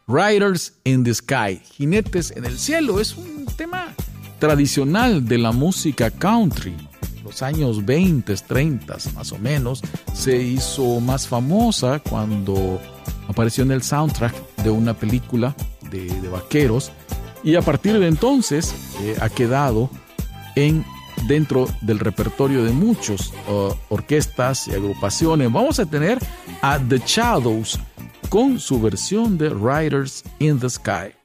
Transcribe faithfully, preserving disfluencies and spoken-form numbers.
Riders in the Sky, Jinetes en el cielo, es un tema tradicional de la música country. Los años veinte, treinta más o menos, se hizo más famosa cuando apareció en el soundtrack de una película de, de vaqueros, y a partir de entonces eh, ha quedado en, dentro del repertorio de muchos uh, orquestas y agrupaciones. Vamos a tener a The Shadows con su versión de Riders in the Sky.